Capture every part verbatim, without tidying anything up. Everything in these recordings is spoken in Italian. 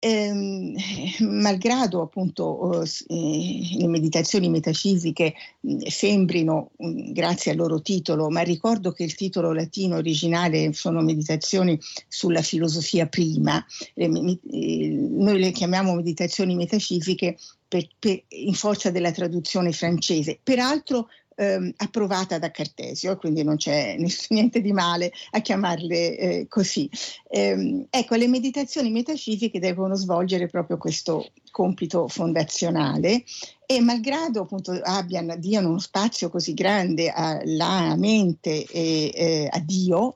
Ehm, malgrado appunto eh, le meditazioni metafisiche mh, sembrino, mh, grazie al loro titolo, ma ricordo che il titolo latino originale sono meditazioni sulla filosofia prima, eh, mi, eh, noi le chiamiamo meditazioni metafisiche per, per, in forza della traduzione francese, peraltro ehm, approvata da Cartesio, quindi non c'è niente di male a chiamarle eh, così. Eh, ecco, le meditazioni metafisiche devono svolgere proprio questo compito fondazionale e malgrado appunto abbiano, diano uno spazio così grande alla mente e eh, a Dio,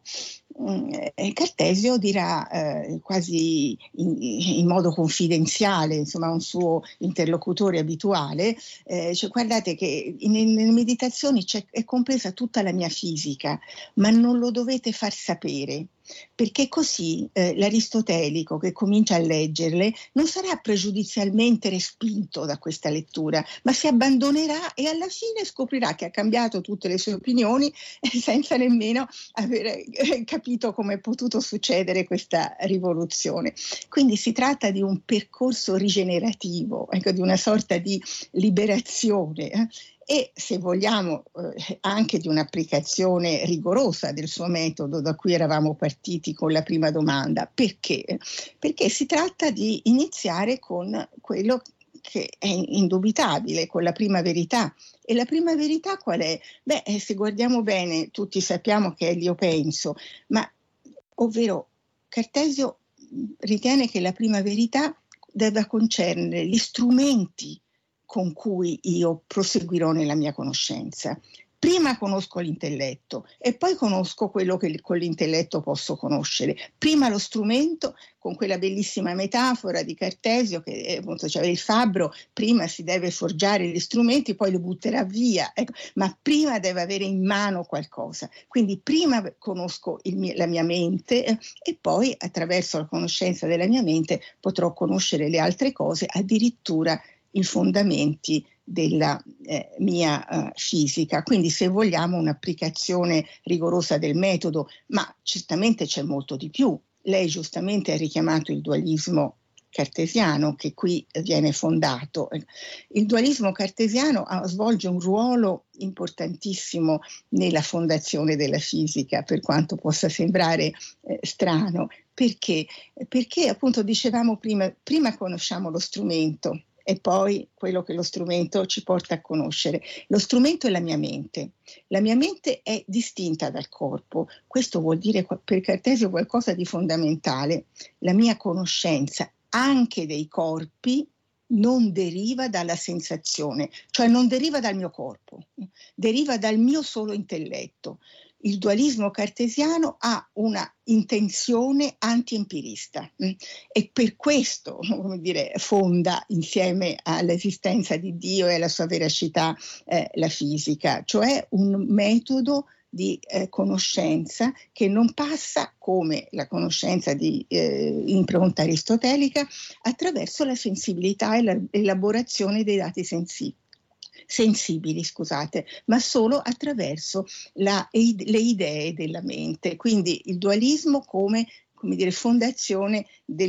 eh, Cartesio dirà eh, quasi in, in modo confidenziale, insomma, a un suo interlocutore abituale, eh, cioè, guardate che nelle meditazioni c'è, è compresa tutta la mia fisica, ma non lo dovete far sapere, perché così eh, l'aristotelico che comincia a leggerle non sarà pregiudizialmente respinto da questa lettura, ma si abbandonerà e alla fine scoprirà che ha cambiato tutte le sue opinioni eh, senza nemmeno aver eh, capito come è potuto succedere questa rivoluzione. Quindi si tratta di un percorso rigenerativo, ecco, di una sorta di liberazione eh, e, se vogliamo, eh, anche di un'applicazione rigorosa del suo metodo, da cui eravamo partiti con la prima domanda. Perché? Perché si tratta di iniziare con quello che è indubitabile, con la prima verità. E la prima verità qual è? Beh, se guardiamo bene, tutti sappiamo che è l'io penso, ma ovvero Cartesio ritiene che la prima verità debba concernere gli strumenti con cui io proseguirò nella mia conoscenza. Prima conosco l'intelletto e poi conosco quello che con l'intelletto posso conoscere. Prima lo strumento, con quella bellissima metafora di Cartesio che appunto c'aveva il fabbro, prima si deve forgiare gli strumenti, poi li butterà via, ecco, ma prima deve avere in mano qualcosa. Quindi prima conosco il mio, la mia mente eh, e poi attraverso la conoscenza della mia mente potrò conoscere le altre cose, addirittura i fondamenti della eh, mia uh, fisica. Quindi, se vogliamo, un'applicazione rigorosa del metodo, ma certamente c'è molto di più. Lei giustamente ha richiamato il dualismo cartesiano che qui viene fondato. Il dualismo cartesiano ha, svolge un ruolo importantissimo nella fondazione della fisica, per quanto possa sembrare eh, strano. Perché? Perché appunto dicevamo prima, prima conosciamo lo strumento e poi quello che lo strumento ci porta a conoscere. Lo strumento è la mia mente. La mia mente è distinta dal corpo. Questo vuol dire per Cartesio qualcosa di fondamentale. La mia conoscenza anche dei corpi non deriva dalla sensazione, cioè non deriva dal mio corpo, deriva dal mio solo intelletto. Il dualismo cartesiano ha una intenzione anti-empirista e per questo, come dire, fonda insieme all'esistenza di Dio e alla sua veracità eh, la fisica, cioè un metodo di eh, conoscenza che non passa, come la conoscenza di eh, impronta aristotelica, attraverso la sensibilità e l'elaborazione dei dati sensibili. sensibili, scusate, ma solo attraverso la, le idee della mente. Quindi il dualismo come, come dire, fondazione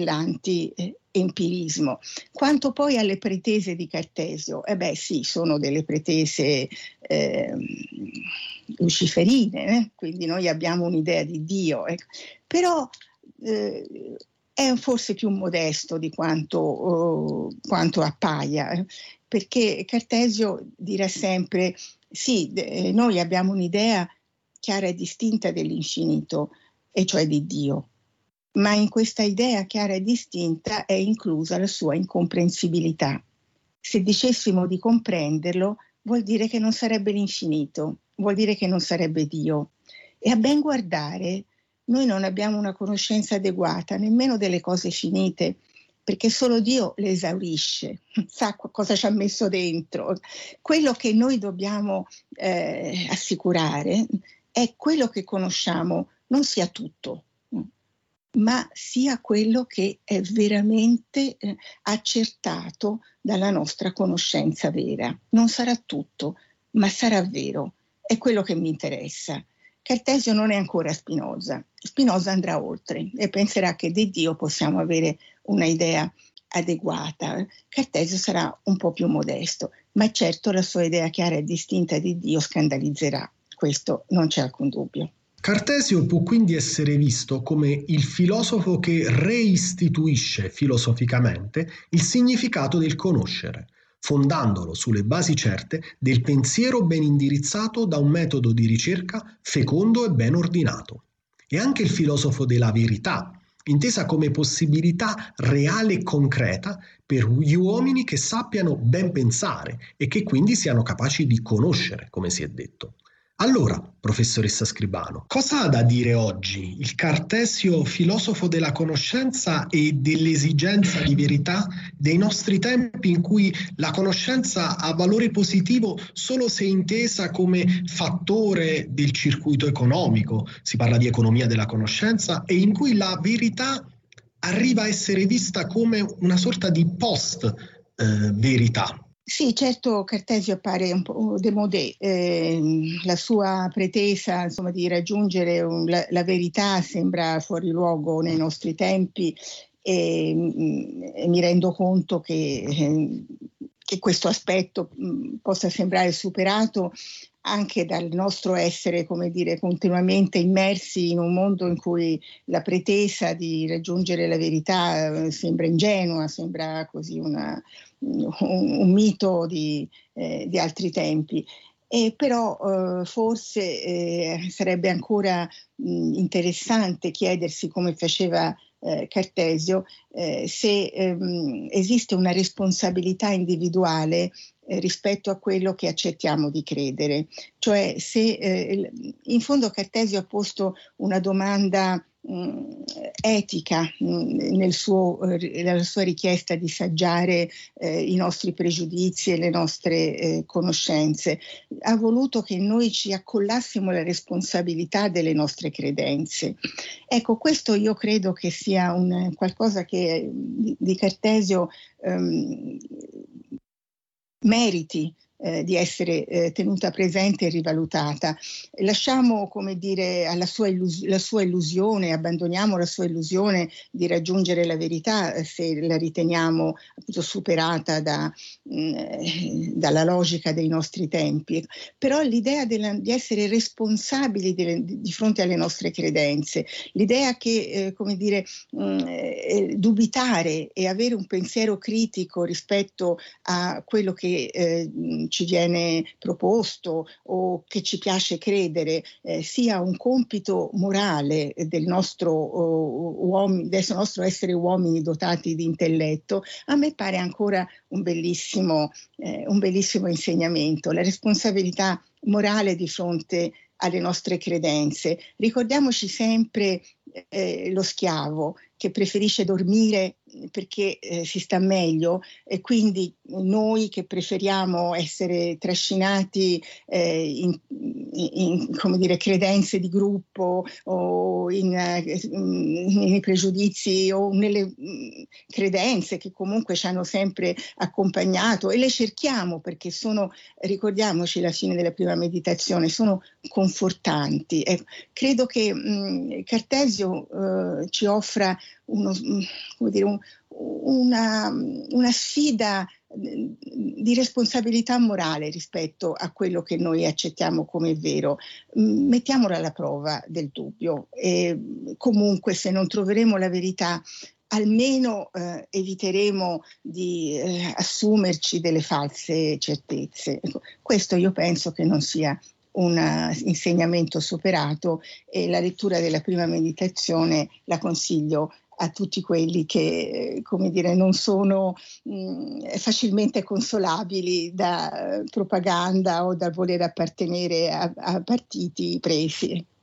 dell'anti-empirismo. Quanto poi alle pretese di Cartesio, eh beh sì, sono delle pretese eh, luciferine, eh? Quindi noi abbiamo un'idea di Dio, ecco. Però eh, è forse più modesto di quanto, oh, quanto appaia, eh? Perché Cartesio dirà sempre sì, eh, noi abbiamo un'idea chiara e distinta dell'infinito, e cioè di Dio, ma in questa idea chiara e distinta è inclusa la sua incomprensibilità. Se dicessimo di comprenderlo, vuol dire che non sarebbe l'infinito, vuol dire che non sarebbe Dio. E a ben guardare, noi non abbiamo una conoscenza adeguata nemmeno delle cose finite, perché solo Dio le esaurisce, sa cosa ci ha messo dentro. Quello che noi dobbiamo eh, assicurare è quello che conosciamo non sia tutto, ma sia quello che è veramente eh, accertato dalla nostra conoscenza vera. Non sarà tutto, ma sarà vero. È quello che mi interessa. Cartesio non è ancora Spinoza. Spinoza andrà oltre e penserà che di Dio possiamo avere una idea adeguata. Cartesio sarà un po' più modesto, ma certo la sua idea chiara e distinta di Dio scandalizzerà, questo non c'è alcun dubbio. Cartesio può quindi essere visto come il filosofo che reistituisce filosoficamente il significato del conoscere, fondandolo sulle basi certe del pensiero ben indirizzato da un metodo di ricerca fecondo e ben ordinato. È anche il filosofo della verità, intesa come possibilità reale e concreta per gli uomini che sappiano ben pensare e che quindi siano capaci di conoscere, come si è detto. Allora, professoressa Scribano, cosa ha da dire oggi il Cartesio filosofo della conoscenza e dell'esigenza di verità dei nostri tempi, in cui la conoscenza ha valore positivo solo se intesa come fattore del circuito economico, si parla di economia della conoscenza, e in cui la verità arriva a essere vista come una sorta di post-verità? Sì, certo, Cartesio appare un po' démodé, eh, la sua pretesa, insomma, di raggiungere un, la, la verità sembra fuori luogo nei nostri tempi e, e mi rendo conto che, eh, che questo aspetto mh, possa sembrare superato anche dal nostro essere, come dire, continuamente immersi in un mondo in cui la pretesa di raggiungere la verità eh, sembra ingenua, sembra così una, un, un mito di, eh, di altri tempi. E però eh, forse eh, sarebbe ancora mh, interessante chiedersi, come faceva eh, Cartesio, eh, se ehm, esiste una responsabilità individuale eh, rispetto a quello che accettiamo di credere. Cioè, se eh, in fondo Cartesio ha posto una domanda mh, etica mh, nel suo, eh, nella sua richiesta di saggiare eh, i nostri pregiudizi e le nostre eh, conoscenze. Ha voluto che noi ci accollassimo la responsabilità delle nostre credenze. Ecco, questo io credo che sia un qualcosa che di, di Cartesio ehm, meriti eh, di essere eh, tenuta presente e rivalutata. Lasciamo, come dire, alla sua, illus- la sua illusione, abbandoniamo la sua illusione di raggiungere la verità eh, se la riteniamo appunto superata da, mh, dalla logica dei nostri tempi. Però l'idea della, di essere responsabili delle, di, di fronte alle nostre credenze, l'idea che, eh, come dire, mh, eh, dubitare e avere un pensiero critico rispetto a quello che eh, ci viene proposto o che ci piace credere eh, sia un compito morale del nostro, uh, uomini, del nostro essere uomini dotati di intelletto, a me pare ancora un bellissimo, eh, un bellissimo insegnamento. La responsabilità morale di fronte alle nostre credenze. Ricordiamoci sempre eh, lo schiavo che preferisce dormire perché eh, si sta meglio, e quindi noi che preferiamo essere trascinati eh, in, in, come dire, credenze di gruppo o in, in, in pregiudizi o nelle credenze che comunque ci hanno sempre accompagnato, e le cerchiamo perché sono, ricordiamoci la fine della prima meditazione, sono confortanti. Eh, credo che mh, Cartesio eh, ci offra uno, come dire, un, una, una sfida di responsabilità morale rispetto a quello che noi accettiamo come vero. Mettiamola alla prova del dubbio e comunque, se non troveremo la verità, almeno eh, eviteremo di eh, assumerci delle false certezze. Ecco, questo io penso che non sia un insegnamento superato, e la lettura della prima meditazione la consiglio a tutti quelli che, come dire, non sono mh, facilmente consolabili da propaganda o dal voler appartenere a, a partiti presi.